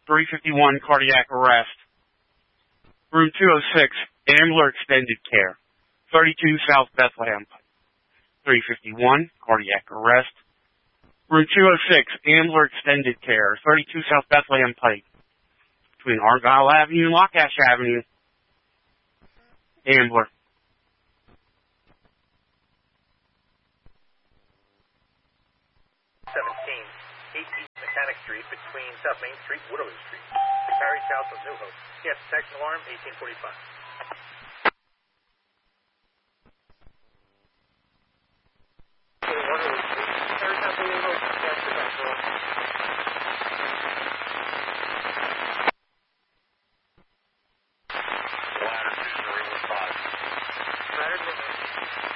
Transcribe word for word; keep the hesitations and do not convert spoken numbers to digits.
three fifty-one, cardiac arrest. Room two oh six, Ambler Extended Care, thirty-two South Bethlehem Pike. three fifty-one, cardiac arrest. Room two oh six, Ambler Extended Care, thirty-two South Bethlehem Pike. Between Argyle Avenue and Lockash Avenue. Ambler. seventeen, eight East Mechanic Street between South Main Street, Waterloo Street. Carriage House of New Hope. Yes, detection alarm, eighteen forty-five.